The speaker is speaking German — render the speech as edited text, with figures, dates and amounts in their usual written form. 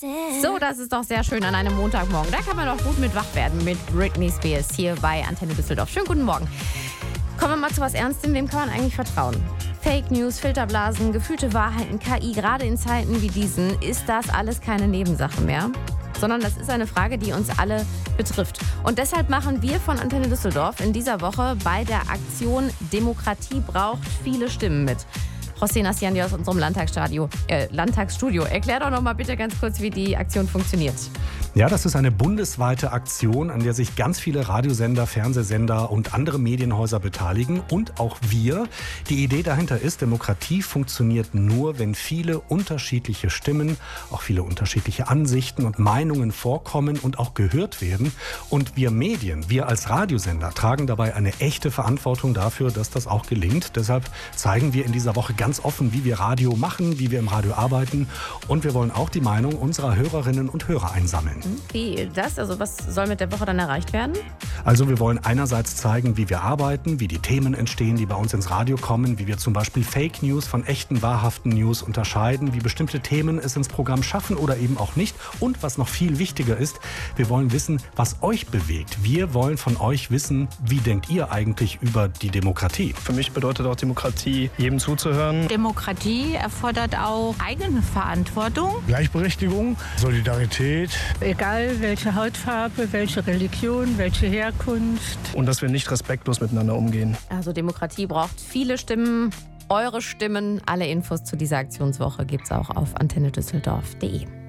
So, das ist doch sehr schön an einem Montagmorgen. Da kann man doch gut mit wach werden mit Britney Spears hier bei Antenne Düsseldorf. Schönen guten Morgen. Kommen wir mal zu was Ernstem. Wem kann man eigentlich vertrauen? Fake News, Filterblasen, gefühlte Wahrheiten, KI. Gerade in Zeiten wie diesen ist das alles keine Nebensache mehr, sondern das ist eine Frage, die uns alle betrifft. Und deshalb machen wir von Antenne Düsseldorf in dieser Woche bei der Aktion Demokratie braucht viele Stimmen mit. José Nassiandi aus unserem Landtagsstudio. Erklär doch noch mal bitte ganz kurz, wie die Aktion funktioniert. Ja, das ist eine bundesweite Aktion, an der sich ganz viele Radiosender, Fernsehsender und andere Medienhäuser beteiligen und auch wir. Die Idee dahinter ist, Demokratie funktioniert nur, wenn viele unterschiedliche Stimmen, auch viele unterschiedliche Ansichten und Meinungen vorkommen und auch gehört werden. Und wir Medien, wir als Radiosender tragen dabei eine echte Verantwortung dafür, dass das auch gelingt. Deshalb zeigen wir in dieser Woche ganz offen, wie wir Radio machen, wie wir im Radio arbeiten. Und wir wollen auch die Meinung unserer Hörerinnen und Hörer einsammeln. Wie das? Also was soll mit der Woche dann erreicht werden? Also wir wollen einerseits zeigen, wie wir arbeiten, wie die Themen entstehen, die bei uns ins Radio kommen, wie wir zum Beispiel Fake News von echten, wahrhaften News unterscheiden, wie bestimmte Themen es ins Programm schaffen oder eben auch nicht. Und was noch viel wichtiger ist, wir wollen wissen, was euch bewegt. Wir wollen von euch wissen, wie denkt ihr eigentlich über die Demokratie? Für mich bedeutet auch Demokratie, jedem zuzuhören. Demokratie erfordert auch eigene Verantwortung. Gleichberechtigung, Solidarität. Egal welche Hautfarbe, welche Religion, welche Herkunft. Und dass wir nicht respektlos miteinander umgehen. Also Demokratie braucht viele Stimmen, eure Stimmen. Alle Infos zu dieser Aktionswoche gibt's auch auf antennedüsseldorf.de.